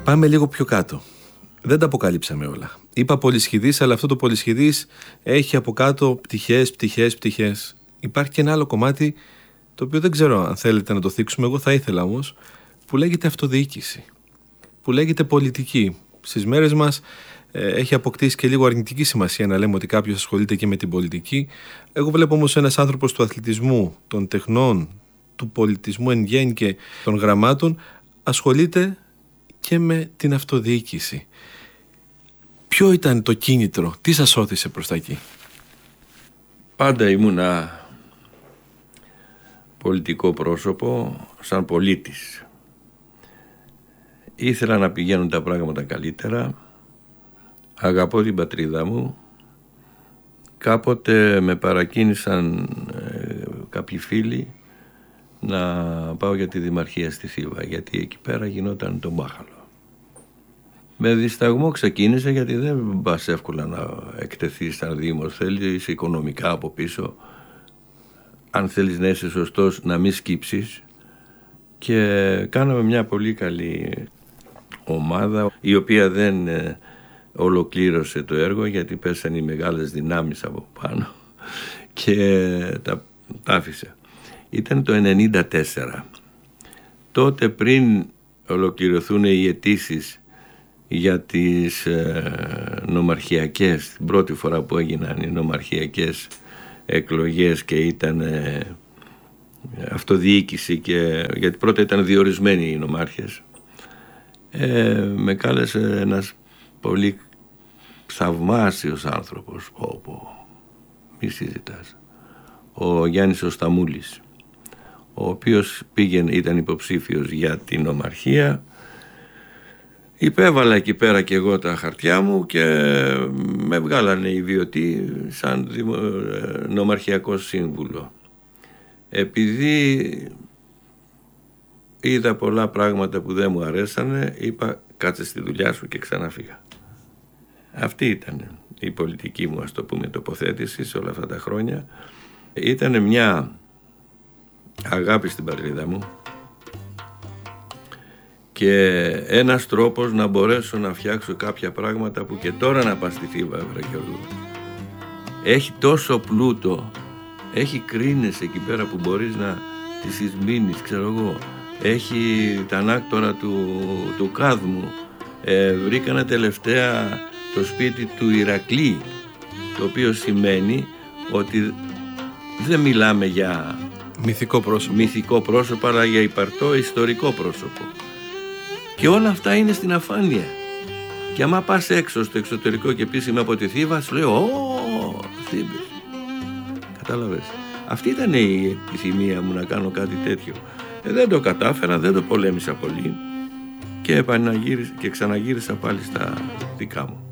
Πάμε λίγο πιο κάτω. Δεν τα αποκαλύψαμε όλα. Είπα πολυσχηδής, αλλά αυτό το πολυσχηδής έχει από κάτω πτυχές. Υπάρχει και ένα άλλο κομμάτι, το οποίο δεν ξέρω αν θέλετε να το θίξουμε, εγώ θα ήθελα όμως, που λέγεται αυτοδιοίκηση, που λέγεται πολιτική. Στις μέρες μας έχει αποκτήσει και λίγο αρνητική σημασία να λέμε ότι κάποιος ασχολείται και με την πολιτική. Εγώ βλέπω όμως ένας άνθρωπος του αθλητισμού, των τεχνών, του πολιτισμού εν γέννη και των γραμμάτων, ασχολείται και με την αυτοδιοίκηση. Ποιο ήταν το κίνητρο, τι σας όθησε προς τα εκεί? Πάντα ήμουνα πολιτικό πρόσωπο σαν πολίτης. Ήθελα να πηγαίνουν τα πράγματα καλύτερα. Αγαπώ την πατρίδα μου. Κάποτε με παρακίνησαν κάποιοι φίλοι να πάω για τη δημαρχία στη Θήβα, γιατί εκεί πέρα γινόταν το μπάχαλο. Με δισταγμό ξεκίνησε, γιατί δεν πας εύκολα να εκτεθείς σαν δήμος. Θέλεις οικονομικά από πίσω, αν θέλεις να είσαι σωστός, να μην σκύψεις. Και κάναμε μια πολύ καλή ομάδα, η οποία δεν ολοκλήρωσε το έργο, γιατί πέσαν οι μεγάλες δυνάμεις από πάνω και τα άφησε. Ήταν το 1994. Τότε, πριν ολοκληρωθούν οι αιτήσεις για τις νομαρχιακές, την πρώτη φορά που έγιναν οι νομαρχιακές εκλογές και ήταν αυτοδιοίκηση, και γιατί πρώτα ήταν διορισμένοι οι νομάρχες, με κάλεσε ένας πολύ θαυμάσιος άνθρωπος, μη συζητάς, ο Γιάννης ο Σταμούλης, ο οποίος ήταν υποψήφιος για την νομαρχία. Υπέβαλα εκεί πέρα και εγώ τα χαρτιά μου και με βγάλανε ιδιωτή σαν νομαρχιακό σύμβουλο. Επειδή είδα πολλά πράγματα που δεν μου αρέσανε, είπα κάτσε στη δουλειά σου και ξαναφύγα. Αυτή ήταν η πολιτική μου, ας το πούμε, τοποθέτηση σε όλα αυτά τα χρόνια. Ήταν μια αγάπη στην πατρίδα μου και ένας τρόπος να μπορέσω να φτιάξω κάποια πράγματα που και τώρα να πας στη Θήβα, Γιώργο. Έχει τόσο πλούτο, έχει κρίνες εκεί πέρα που μπορείς να τις εισμήνεις, ξέρω εγώ. Έχει τα ανάκτορα του Κάδμου. Βρήκανε τελευταία το σπίτι του Ηρακλή, το οποίο σημαίνει ότι δεν μιλάμε για μυθικό πρόσωπο, αλλά για υπαρκτό ιστορικό πρόσωπο. Και όλα αυτά είναι στην αφάνεια. Και άμα πας έξω στο εξωτερικό και πεις είμαι από τη Θήβα, σου λέω Θήβες. Κατάλαβες. Αυτή ήταν η επιθυμία μου, να κάνω κάτι τέτοιο. Δεν το κατάφερα, δεν το πολέμησα πολύ και ξαναγύρισα πάλι στα δικά μου.